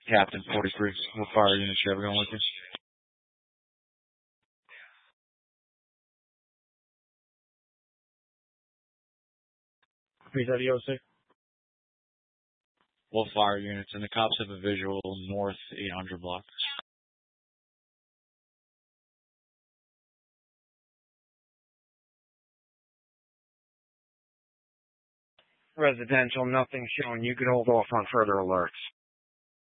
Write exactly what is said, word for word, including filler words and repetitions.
Captain forty-three. What fire units you have going with you? Repeat that, E O C. What fire units? And the cops have a visual north eight hundred block. Residential, nothing showing. You can hold off on further alerts.